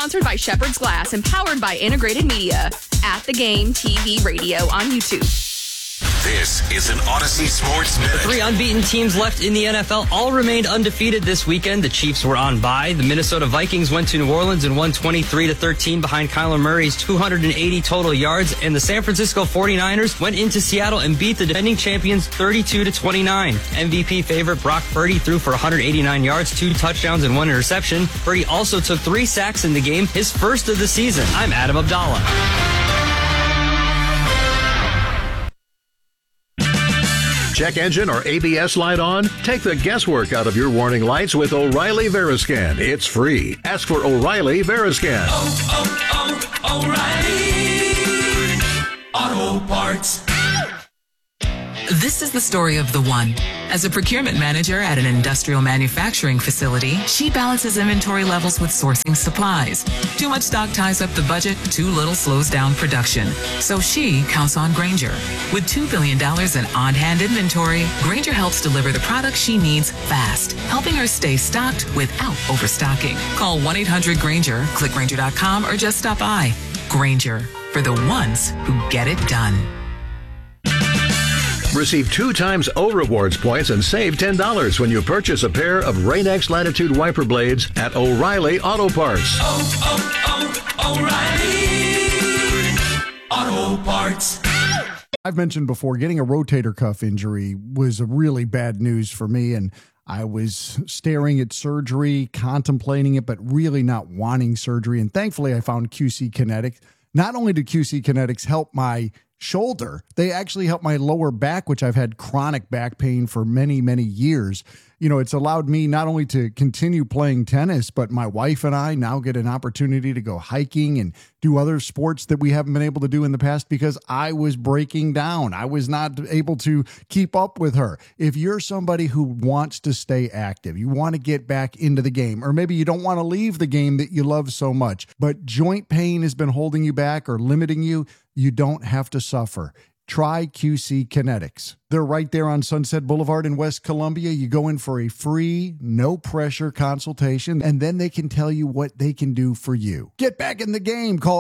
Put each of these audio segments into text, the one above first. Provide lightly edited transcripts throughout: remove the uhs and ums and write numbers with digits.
sponsored by Shepherd's Glass and powered by Integrated Media. At the Game TV Radio on YouTube. This is an Odyssey Sports Minute. The 3 unbeaten teams left in the NFL all remained undefeated this weekend. The Chiefs were on bye. The Minnesota Vikings went to New Orleans and won 23-13 behind Kyler Murray's 280 total yards. And the San Francisco 49ers went into Seattle and beat the defending champions 32-29. MVP favorite Brock Purdy threw for 189 yards, 2 touchdowns, and 1 interception. Purdy also took 3 sacks in the game, his first of the season. I'm Adam Abdallah. Check engine or ABS light on? Take the guesswork out of your warning lights with O'Reilly Veriscan. It's free. Ask for O'Reilly Veriscan. O'Reilly Auto Parts. This is the story of the one. As a procurement manager at an industrial manufacturing facility, she balances inventory levels with sourcing supplies. Too much stock ties up the budget, too little slows down production. So she counts on Grainger. With $2 billion in on-hand inventory, Grainger helps deliver the products she needs fast, helping her stay stocked without overstocking. Call 1-800-GRAINGER, click Grainger.com, or just stop by. Grainger, for the ones who get it done. Receive 2 times O Rewards points and save $10 when you purchase a pair of Rain-X Latitude wiper blades at O'Reilly Auto Parts. O'Reilly Auto Parts. I've mentioned before, getting a rotator cuff injury was a really bad news for me, and I was staring at surgery, contemplating it, but really not wanting surgery. And thankfully, I found QC Kinetics. Not only did QC Kinetics help my shoulder, they actually helped my lower back, which I've had chronic back pain for many, many years. You know, it's allowed me not only to continue playing tennis, but my wife and I now get an opportunity to go hiking and do other sports that we haven't been able to do in the past because I was breaking down. I was not able to keep up with her. If you're somebody who wants to stay active, you want to get back into the game, or maybe you don't want to leave the game that you love so much, but joint pain has been holding you back or limiting you, you don't have to suffer. Try QC Kinetics. They're right there on Sunset Boulevard in West Columbia. You go in for a free, no-pressure consultation, and then they can tell you what they can do for you. Get back in the game. Call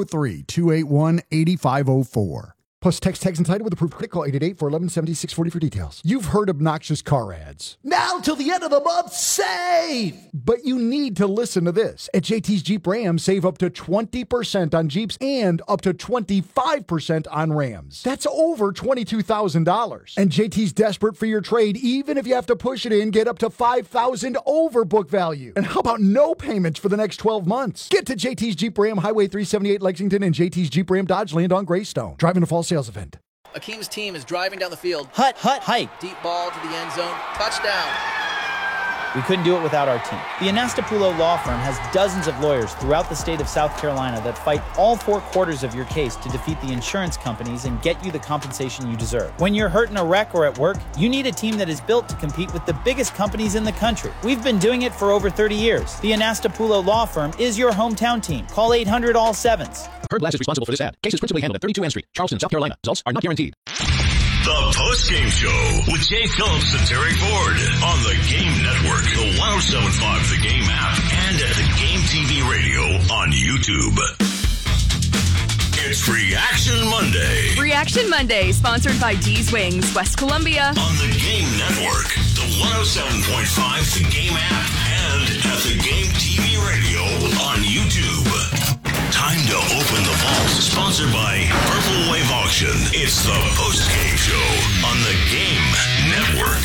803-281-8504. Plus, text tags and title with approved credit. Call 888-411-7640 for details. You've heard obnoxious car ads. Now till the end of the month, save! But you need to listen to this. At JT's Jeep Ram, save up to 20% on Jeeps and up to 25% on Rams. That's over $22,000. And JT's desperate for your trade. Even if you have to push it in, get up to $5,000 over book value. And how about no payments for the next 12 months? Get to JT's Jeep Ram, Highway 378 Lexington, and JT's Jeep Ram Dodge Land on Greystone. Driving to fall sales event. Akeem's team is driving down the field. Hut, hike. Deep ball to the end zone. Touchdown. We couldn't do it without our team. The Anastapulo Law Firm has dozens of lawyers throughout the state of South Carolina that fight all 4 quarters of your case to defeat the insurance companies and get you the compensation you deserve. When you're hurt in a wreck or at work, you need a team that is built to compete with the biggest companies in the country. We've been doing it for over 30 years. The Anastapulo Law Firm is your hometown team. Call 800-ALL-7s. Herb Glass is responsible for this ad. Case is principally handled at 32 N Street, Charleston, South Carolina. Results are not guaranteed. The Post-Game Show with Jay Phillips and Terry Ford on the Game Network, the 107.5 The Game app, and at the Game TV Radio on YouTube. It's Reaction Monday. Reaction Monday, sponsored by D's Wings, West Columbia. On the Game Network, the 107.5 The Game app, and at the Game TV Radio on YouTube. Time to open the vaults. Sponsored by Purple Wave Auction. It's the Post-Game Show on the Game Network.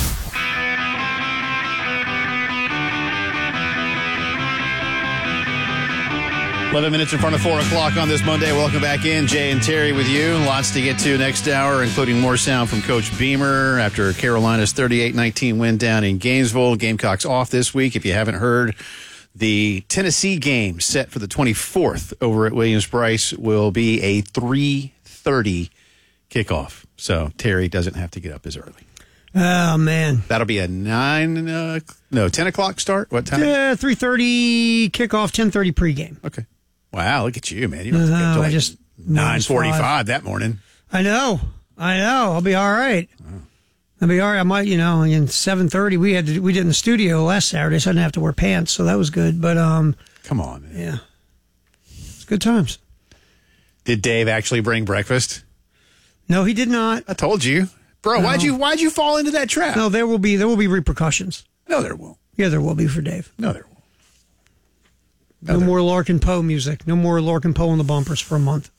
Eleven minutes in front of 4 o'clock on this Monday. Welcome back in. Jay and Terry with you. Lots to get to next hour, including more sound from Coach Beamer after Carolina's 38-19 win down in Gainesville. Gamecocks off this week. If you haven't heard, the Tennessee game set for the 24th over at Williams-Brice will be a 3:30 kickoff. So Terry doesn't have to get up as early. Oh, man. That'll be a 10 o'clock start? What time? 3:30 kickoff, 10:30 pregame. Okay. Wow, look at you, man. You don't have to get to like 9:45 that morning. I know. I'll be all right. Oh. I'll be all right. I might, in 7:30 we did in the studio last Saturday, so I didn't have to wear pants, so that was good. But Come on, man. Yeah. It's good times. Did Dave actually bring breakfast? No, he did not. I told you. Bro, No. why'd you fall into that trap? No, there will be repercussions. No, there won't. Yeah, there will be for Dave. No, there won't. No more Larkin Poe music. No more Larkin Poe on the bumpers for a month.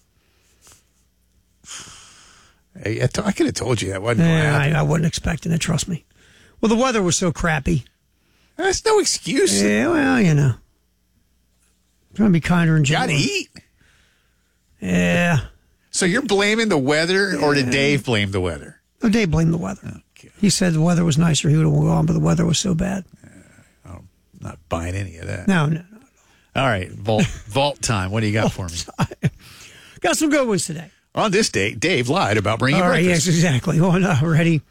Hey, I could have told you that wasn't going to happen. I wasn't expecting it, trust me. Well, the weather was so crappy. That's no excuse. Yeah, well, you know. Trying to be kinder and gentler. Gotta eat. Yeah. So you're blaming the weather, or did Dave blame the weather? No, Dave blamed the weather. Okay. He said the weather was nicer, he would have gone, but the weather was so bad. I'm not buying any of that. No. All right, vault time. What do you got for me? Got some good ones today. On this date, Dave lied about bringing All right, breakfast. yes, exactly. Ready?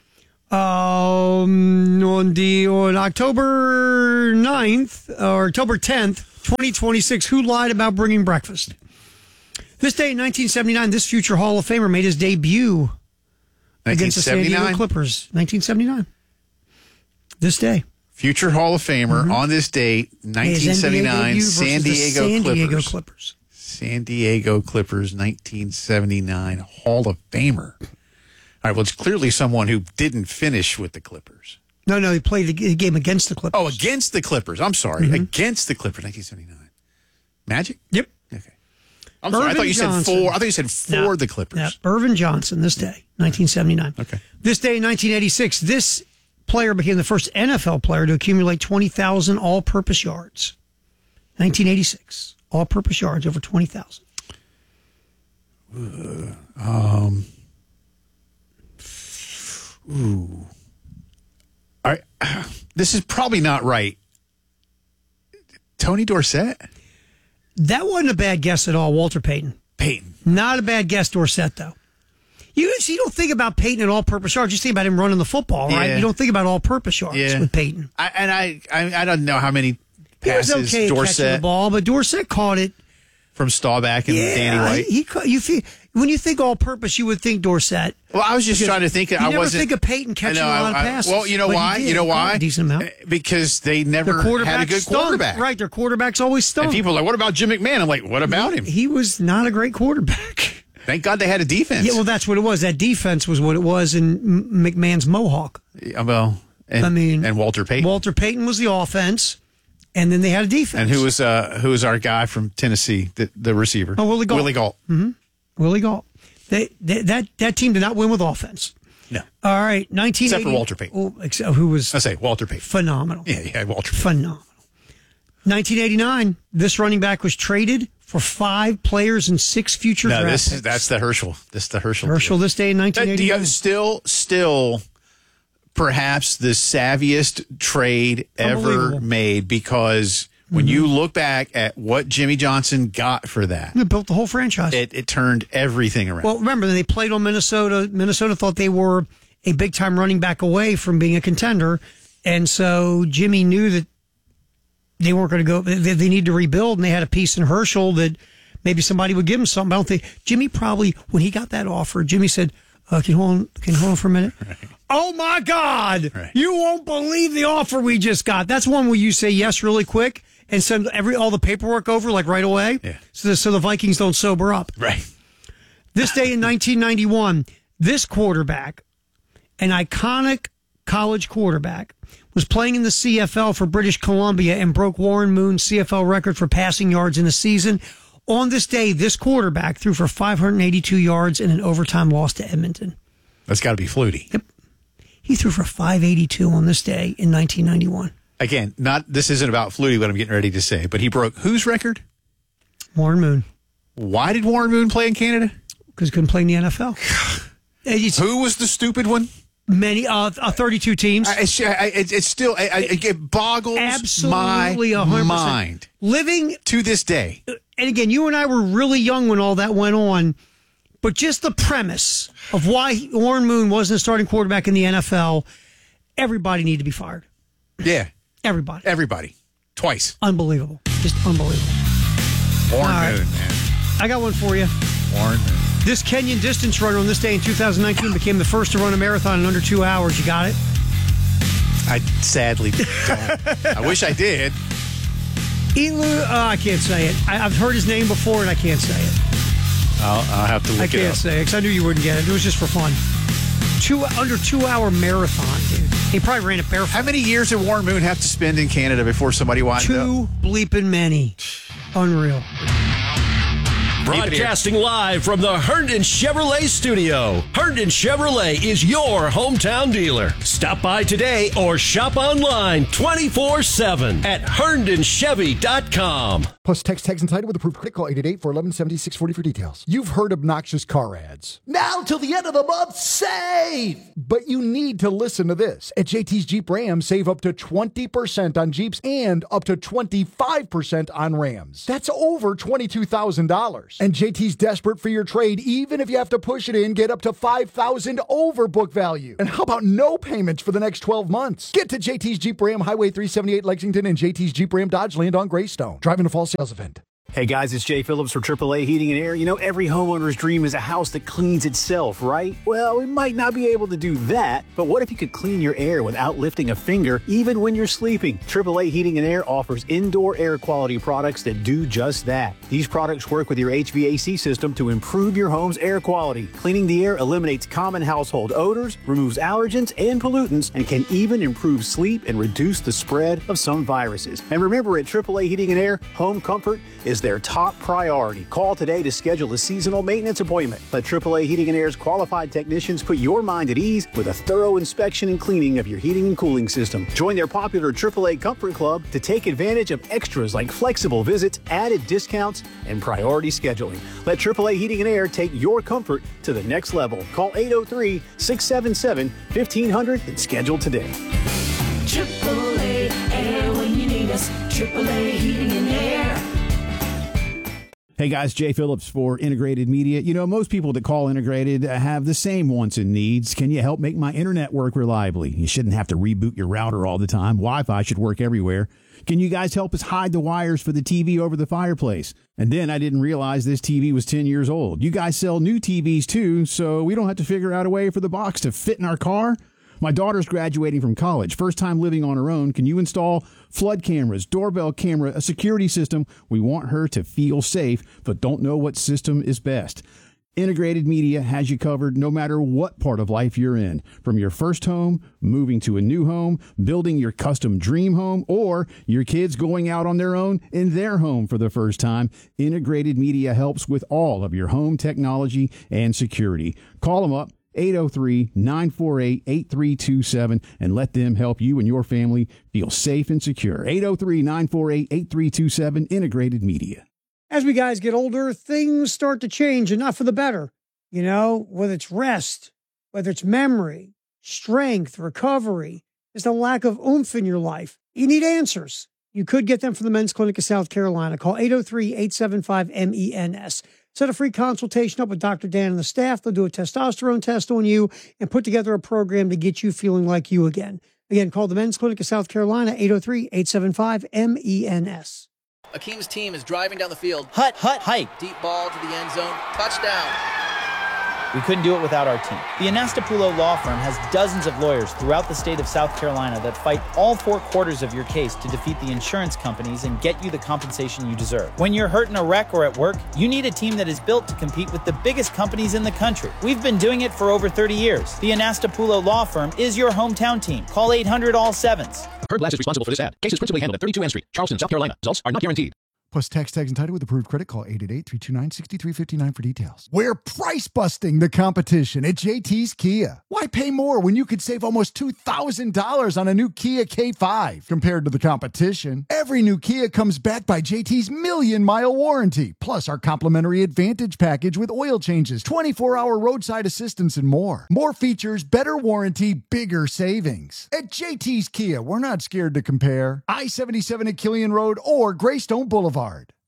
On October 9th, or October 10th, 2026, who lied about bringing breakfast? This day in 1979, this future Hall of Famer made his debut against the San Diego Clippers. 1979. This day. Future Hall of Famer on this date, 1979, San Diego Clippers. San Diego Clippers, 1979, Hall of Famer. All right, well, it's clearly someone who didn't finish with the Clippers. No, he played a game against the Clippers. Oh, against the Clippers. I'm sorry. Against the Clippers, 1979. Magic? Yep. Okay. I'm sorry. I thought you said for. I thought you said for the Clippers. Yeah, Irvin Johnson, this day, 1979. Okay. This day in 1986, this player became the first NFL player to accumulate 20,000 all-purpose yards. 1986. All-purpose yards over 20,000. All right. This is probably not right. Tony Dorsett? That wasn't a bad guess at all, Walter Payton. Not a bad guess, Dorsett, though. You don't think about Payton at all-purpose yards. You think about him running the football, right? Yeah. You don't think about all-purpose yards with Payton. I don't know how many He was passes okay at catching the Dorsett ball, but Dorsett caught it. from Staubach and Danny White. When you think all-purpose, you would think Dorsett. Well, I was just trying to think. You never think of Payton catching a lot of passes. Well, you know why? You You know why? A decent amount. Because they never had a good quarterback. Right, their quarterbacks always stunk. And people are like, what about Jim McMahon? I'm like, what about him? He was not a great quarterback. Thank God they had a defense. Yeah, well, that's what it was. That defense was what it was in McMahon's Mohawk. Yeah, well, and Walter Payton. Walter Payton was the offense, and then they had a defense. And who was our guy from Tennessee, the receiver? Oh, Willie Gault. Willie Gault. Mm-hmm. Willie Gault. That team did not win with offense. No. All right, 1980. Except for Walter Payton. Who was... I say Walter Payton. Phenomenal. Yeah, Walter Payton. Phenomenal. 1989, this running back was traded for 5 players and 6 future draft picks. That's the Herschel. This is the Herschel. Herschel this day in 1989. Still perhaps the savviest trade ever made, because when you look back at what Jimmy Johnson got for that, It built the whole franchise. it turned everything around. Well, remember, they played on Minnesota. Minnesota thought they were a big-time running back away from being a contender, and so Jimmy knew that they weren't going to go. They needed to rebuild, and they had a piece in Herschel that maybe somebody would give him something. I don't think Jimmy probably, when he got that offer, Jimmy said, "Can you hold on for a minute?" Right. Oh my God! Right. You won't believe the offer we just got. That's one where you say yes really quick and send all the paperwork over like right away. Yeah. So the Vikings don't sober up. Right. This day in 1991, this quarterback, an iconic college quarterback, was playing in the CFL for British Columbia and broke Warren Moon's CFL record for passing yards in a season. On this day, this quarterback threw for 582 yards in an overtime loss to Edmonton. That's got to be Flutie. Yep. He threw for 582 on this day in 1991. Again, this isn't about Flutie, what I'm getting ready to say, but he broke whose record? Warren Moon. Why did Warren Moon play in Canada? Because he couldn't play in the NFL. Who was the stupid one? Many 32 teams. It's still it boggles absolutely my 100%. mind. Living to this day. And again, you and I were really young when all that went on, but just the premise of why Warren Moon wasn't a starting quarterback in the NFL, everybody needed to be fired. Yeah, everybody, twice. Unbelievable, just unbelievable. Warren Moon, man. I got one for you. Warren Moon. This Kenyan distance runner on this day in 2019 became the first to run a marathon in under 2 hours. You got it? I sadly don't. I wish I did. I can't say it. I've heard his name before, and I can't say it. I'll have to look it up. I can't say it because I knew you wouldn't get it. It was just for fun. Under 2 hour marathon, dude. He probably ran it barefoot. How many years did Warren Moon have to spend in Canada before somebody winds up? Too bleeping many. Unreal. Broadcasting live from the Herndon Chevrolet studio. Herndon Chevrolet is your hometown dealer. Stop by today or shop online 24/7 at HerndonChevy.com. Plus, text tags and title with approved credit. Call 888-411-7640 for details. You've heard obnoxious car ads. Now till the end of the month, save! But you need to listen to this. At JT's Jeep Ram, save up to 20% on Jeeps and up to 25% on Rams. That's over $22,000. And JT's desperate for your trade. Even if you have to push it in, get up to $5,000 over book value. And how about no payments for the next 12 months? Get to JT's Jeep Ram, Highway 378 Lexington, and JT's Jeep Ram Dodge Land on Greystone. Driving to fall sales event. Hey guys, it's Jay Phillips for AAA Heating and Air. You know, every homeowner's dream is a house that cleans itself, right? Well, we might not be able to do that, but what if you could clean your air without lifting a finger, even when you're sleeping? AAA Heating and Air offers indoor air quality products that do just that. These products work with your HVAC system to improve your home's air quality. Cleaning the air eliminates common household odors, removes allergens and pollutants, and can even improve sleep and reduce the spread of some viruses. And remember, at AAA Heating and Air, home comfort is their top priority. Call today to schedule a seasonal maintenance appointment. Let AAA Heating and Air's qualified technicians put your mind at ease with a thorough inspection and cleaning of your heating and cooling system. Join their popular AAA Comfort Club to take advantage of extras like flexible visits, added discounts, and priority scheduling. Let AAA Heating and Air take your comfort to the next level. Call 803-677-1500 and schedule today. AAA Air when you need us. AAA Heating and Air. Hey guys, Jay Phillips for Integrated Media. You know, most people that call Integrated have the same wants and needs. Can you help make my internet work reliably? You shouldn't have to reboot your router all the time. Wi-Fi should work everywhere. Can you guys help us hide the wires for the TV over the fireplace? And then I didn't realize this TV was 10 years old. You guys sell new TVs too, so we don't have to figure out a way for the box to fit in our car? My daughter's graduating from college, first time living on her own. Can you install flood cameras, doorbell camera, a security system? We want her to feel safe, but don't know what system is best. Integrated Media has you covered no matter what part of life you're in. From your first home, moving to a new home, building your custom dream home, or your kids going out on their own in their home for the first time, Integrated Media helps with all of your home technology and security. Call them up. 803-948-8327 and let them help you and your family feel safe and secure. 803-948-8327, Integrated Media. As we guys get older, things start to change, and not for the better. You know, whether it's rest, whether it's memory, strength, recovery, there's a lack of oomph in your life. You need answers. You could get them from the Men's Clinic of South Carolina. Call 803-875-MENS. Set a free consultation up with Dr. Dan and the staff. They'll do a testosterone test on you and put together a program to get you feeling like you again. Again, call the Men's Clinic of South Carolina, 803-875-MENS. Akeem's team is driving down the field. Hike. Deep ball to the end zone. Touchdown. We couldn't do it without our team. The Anastapulo Law Firm has dozens of lawyers throughout the state of South Carolina that fight all 4 quarters of your case to defeat the insurance companies and get you the compensation you deserve. When you're hurt in a wreck or at work, you need a team that is built to compete with the biggest companies in the country. We've been doing it for over 30 years. The Anastapulo Law Firm is your hometown team. Call 800-ALL-7s. Heard Glass is responsible for this ad. Case is principally handled at 32 N Street, Charleston, South Carolina. Results are not guaranteed. Plus, text tags and title with approved credit. Call 888-329-6359 for details. We're price busting the competition at JT's Kia. Why pay more when you could save almost $2,000 on a new Kia K5 compared to the competition? Every new Kia comes backed by JT's million-mile warranty, plus our complimentary Advantage package with oil changes, 24-hour roadside assistance, and more. More features, better warranty, bigger savings. At JT's Kia, we're not scared to compare. I-77 at Killian Road or Greystone Boulevard.